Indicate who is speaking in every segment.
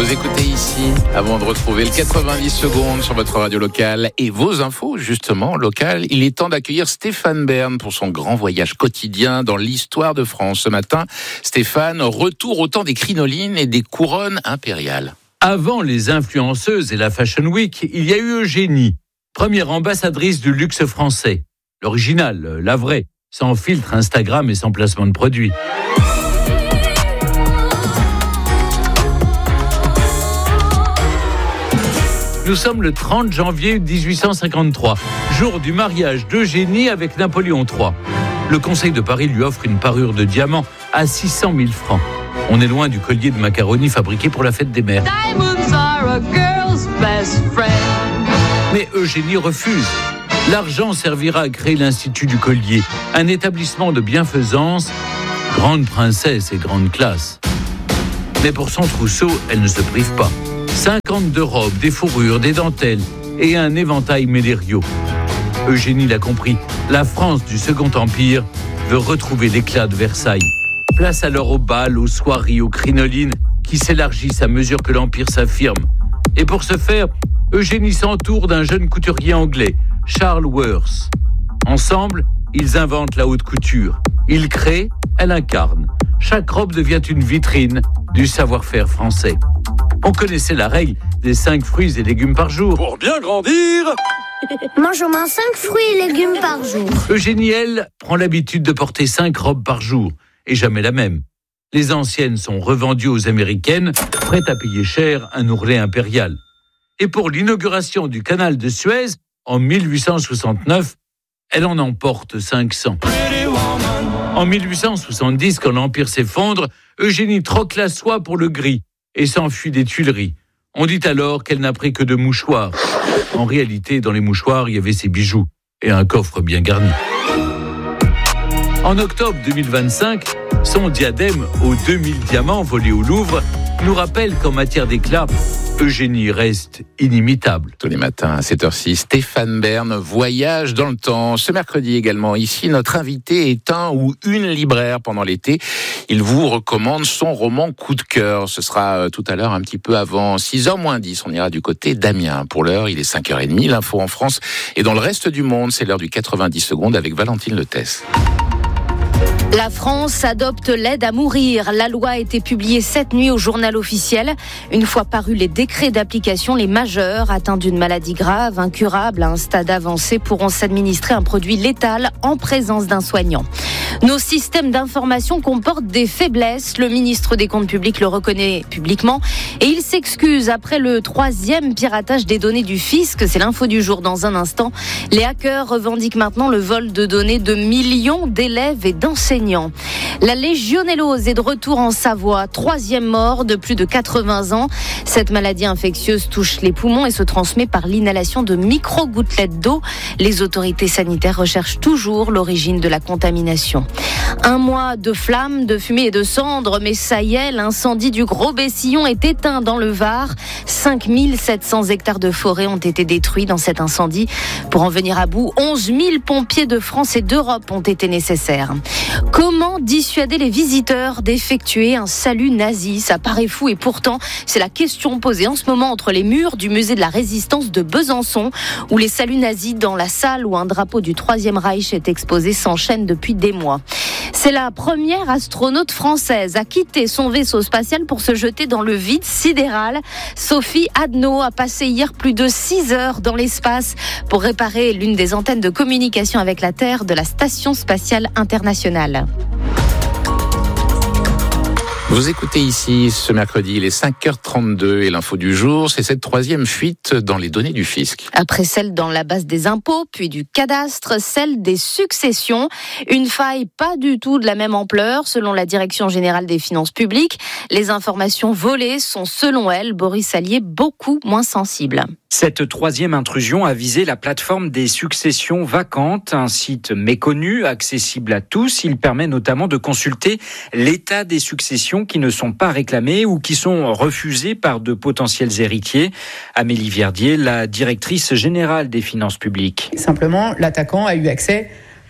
Speaker 1: Vous écoutez ici, avant de retrouver le 90 secondes sur votre radio locale et vos infos, justement, locales. Il est temps d'accueillir Stéphane Bern pour son grand voyage quotidien dans l'histoire de France. Ce matin, Stéphane, retour au temps des crinolines et des couronnes impériales.
Speaker 2: Avant les influenceuses et la Fashion Week, il y a eu Eugénie, première ambassadrice du luxe français. L'original, la vraie, sans filtre Instagram et sans placement de produits. Nous sommes le 30 janvier 1853, jour du mariage d'Eugénie avec Napoléon III. Le Conseil de Paris lui offre une parure de diamant à 600 000 francs. On est loin du collier de macaroni fabriqué pour la fête des mères. Mais Eugénie refuse. L'argent servira à créer l'Institut du Collier, un établissement de bienfaisance, grande princesse et grande classe. Mais pour son trousseau, elle ne se prive pas. 52 robes, des fourrures, des dentelles et un éventail médériaux. Eugénie l'a compris, la France du Second Empire veut retrouver l'éclat de Versailles. Place alors aux bals, aux soirées, aux crinolines qui s'élargissent à mesure que l'Empire s'affirme. Et pour ce faire, Eugénie s'entoure d'un jeune couturier anglais, Charles Worth. Ensemble, ils inventent la haute couture. Ils créent, elle incarne. Chaque robe devient une vitrine du savoir-faire français. On connaissait la règle des 5 fruits et légumes par jour.
Speaker 3: Pour bien grandir,
Speaker 4: mange au moins 5 fruits et légumes par jour.
Speaker 2: Eugénie, elle, prend l'habitude de porter 5 robes par jour, et jamais la même. Les anciennes sont revendues aux Américaines, prêtes à payer cher un ourlet impérial. Et pour l'inauguration du canal de Suez, en 1869, elle en emporte 500. En 1870, quand l'Empire s'effondre, Eugénie troque la soie pour le gris et s'enfuit des Tuileries. On dit alors qu'elle n'a pris que 2 mouchoirs. En réalité, dans les mouchoirs, il y avait ses bijoux et un coffre bien garni. En octobre 2025, son diadème aux 2000 diamants volés au Louvre nous rappelle qu'en matière d'éclat, Eugénie reste inimitable.
Speaker 1: Tous les matins à 7h06, Stéphane Bern voyage dans le temps. Ce mercredi également, ici, notre invité est un ou une libraire pendant l'été. Il vous recommande son roman coup de cœur. Ce sera tout à l'heure, un petit peu avant 6h moins 10. On ira du côté d'Amiens. Pour l'heure, il est 5h30. L'info en France et dans le reste du monde, c'est l'heure du 90 secondes avec Valentine Letès.
Speaker 5: La France adopte l'aide à mourir. La loi a été publiée cette nuit au journal officiel. Une fois parus les décrets d'application, les majeurs atteints d'une maladie grave, incurable, à un stade avancé, pourront s'administrer un produit létal en présence d'un soignant. Nos systèmes d'information comportent des faiblesses. Le ministre des Comptes publics le reconnaît publiquement et il s'excuse après le 3e piratage des données du fisc. C'est l'info du jour dans un instant. Les hackers revendiquent maintenant le vol de données de millions d'élèves et d'enseignants. La légionellose est de retour en Savoie. 3e mort de plus de 80 ans. Cette maladie infectieuse touche les poumons et se transmet par l'inhalation de micro-gouttelettes d'eau. Les autorités sanitaires recherchent toujours l'origine de la contamination. 1 mois de flammes, de fumée et de cendres, mais ça y est, l'incendie du Gros Bessillon est éteint dans le Var. 5700 hectares de forêt ont été détruits dans cet incendie. Pour en venir à bout, 11 000 pompiers de France et d'Europe ont été nécessaires. Comment dissuader les visiteurs d'effectuer un salut nazi ? Ça paraît fou et pourtant, c'est la question posée en ce moment entre les murs du musée de la Résistance de Besançon, où les saluts nazis dans la salle où un drapeau du Troisième Reich est exposé s'enchaînent depuis des mois. C'est la première astronaute française à quitter son vaisseau spatial pour se jeter dans le vide sidéral. Sophie Adno a passé hier plus de 6 heures dans l'espace pour réparer l'une des antennes de communication avec la Terre de la Station spatiale internationale.
Speaker 1: Vous écoutez ici ce mercredi, il est 5h32 et l'info du jour, c'est cette 3e fuite dans les données du fisc.
Speaker 5: Après celle dans la base des impôts, puis du cadastre, celle des successions. Une faille pas du tout de la même ampleur, selon la Direction générale des finances publiques. Les informations volées sont, selon elle, Boris Allier, beaucoup moins sensibles.
Speaker 6: Cette 3e intrusion a visé la plateforme des successions vacantes, un site méconnu, accessible à tous. Il permet notamment de consulter l'état des successions qui ne sont pas réclamées ou qui sont refusées par de potentiels héritiers. Amélie Verdier, la directrice générale des finances publiques.
Speaker 7: Simplement, l'attaquant a eu accès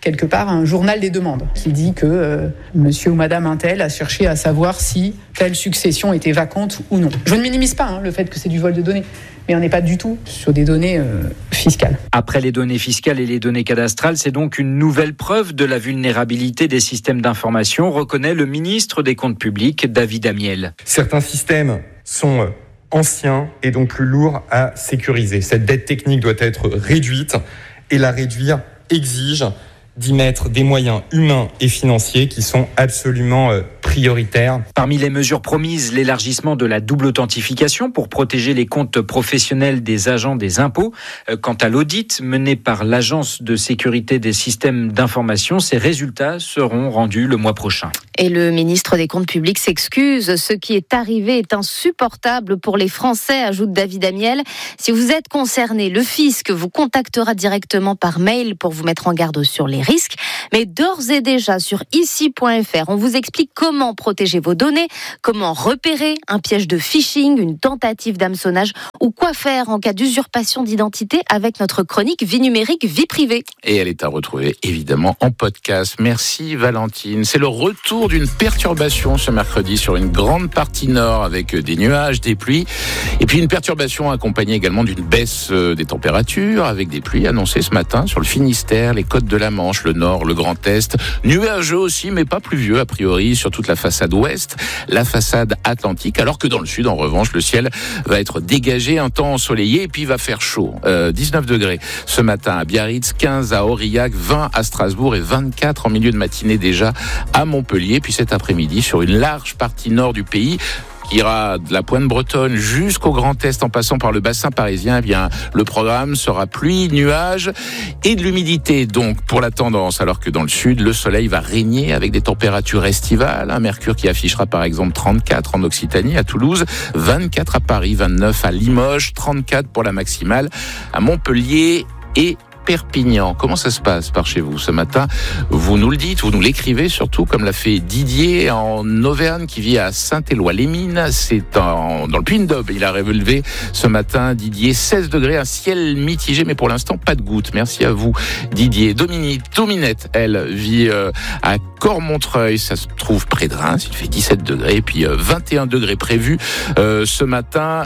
Speaker 3: quelque part un journal des demandes qui dit que monsieur ou madame untel a cherché à savoir si telle succession était vacante ou non. Je ne minimise pas le fait que c'est du vol de données, mais on n'est pas du tout sur des données fiscales.
Speaker 6: Après les données fiscales et les données cadastrales, c'est donc une nouvelle preuve de la vulnérabilité des systèmes d'information, reconnaît le ministre des Comptes publics, David Amiel.
Speaker 7: Certains systèmes sont anciens et donc plus lourds à sécuriser. Cette dette technique doit être réduite et la réduire exige d'y mettre des moyens humains et financiers qui sont absolument prioritaires.
Speaker 6: Parmi les mesures promises, l'élargissement de la double authentification pour protéger les comptes professionnels des agents des impôts. Quant à l'audit mené par l'Agence de sécurité des systèmes d'information, ses résultats seront rendus le mois prochain.
Speaker 5: Et le ministre des Comptes publics s'excuse. Ce qui est arrivé est insupportable pour les Français, ajoute David Amiel. Si vous êtes concerné, le fisc vous contactera directement par mail pour vous mettre en garde sur les risques. Mais d'ores et déjà sur ici.fr, on vous explique comment protéger vos données, comment repérer un piège de phishing, une tentative d'hameçonnage ou quoi faire en cas d'usurpation d'identité avec notre chronique Vie numérique, vie privée.
Speaker 1: Et elle est à retrouver évidemment en podcast. Merci Valentine. C'est le retour d'une perturbation ce mercredi sur une grande partie nord avec des nuages, des pluies et puis une perturbation accompagnée également d'une baisse des températures avec des pluies annoncées ce matin sur le Finistère, les côtes de la Manche, le Nord, le Grand Est. Nuageux aussi, mais pas pluvieux a priori sur toute la façade ouest, la façade atlantique, alors que dans le sud, en revanche, le ciel va être dégagé, un temps ensoleillé et puis il va faire chaud. 19 degrés ce matin à Biarritz, 15 à Aurillac, 20 à Strasbourg et 24 en milieu de matinée déjà à Montpellier. Puis cet après-midi, sur une large partie nord du pays, qui ira de la pointe bretonne jusqu'au Grand Est en passant par le bassin parisien, eh bien, le programme sera pluie, nuages et de l'humidité. Donc, pour la tendance, alors que dans le sud, le soleil va régner avec des températures estivales. Un mercure qui affichera par exemple 34 en Occitanie, à Toulouse, 24 à Paris, 29 à Limoges, 34 pour la maximale à Montpellier et Perpignan. Comment ça se passe par chez vous ce matin? Vous nous le dites, vous nous l'écrivez surtout, comme l'a fait Didier en Auvergne qui vit à Saint-Éloi-les-Mines. C'est dans le Puy-de-Dôme. Il a relevé ce matin, Didier, 16 degrés, un ciel mitigé, mais pour l'instant pas de gouttes. Merci à vous Didier. Dominette, elle, vit à Cormontreuil. Ça se trouve près de Reims. Il fait 17 degrés. Et puis 21 degrés prévus ce matin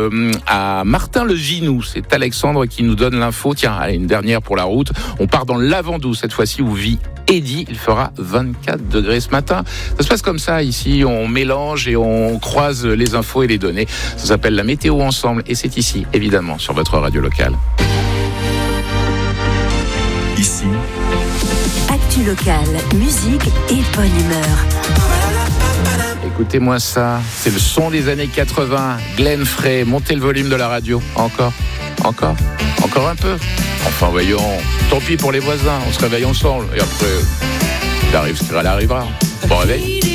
Speaker 1: à Martin-le-Ginou. C'est Alexandre qui nous donne l'info. Tiens, allez, une dernière pour la route. On part dans l'Avandou cette fois-ci où vit Eddy. Il fera 24 degrés ce matin. Ça se passe comme ça ici. On mélange et on croise les infos et les données. Ça s'appelle la météo ensemble et c'est ici, évidemment, sur votre radio locale.
Speaker 8: Ici, actu locale, musique et bonne humeur.
Speaker 1: Écoutez-moi ça, c'est le son des années 80. Glenn Frey, montez le volume de la radio. Encore un peu. Enfin voyons, tant pis pour les voisins, on se réveille ensemble. Et après, il arrive ce qu'il arrivera. Bon réveil.